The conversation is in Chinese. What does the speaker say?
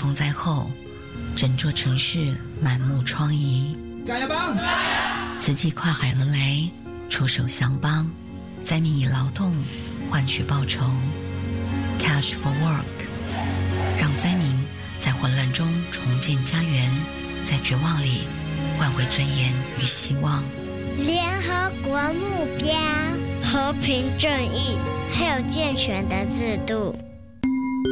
风灾后，整座城市满目疮痍。 加油吧！ 慈济跨海而来，出手相帮，灾民以劳动换取报酬 ，Cash for Work， 让灾民在混乱中重建家园，在绝望里换回尊严与希望。 联合国目标：和平、正义，还有健全的制度。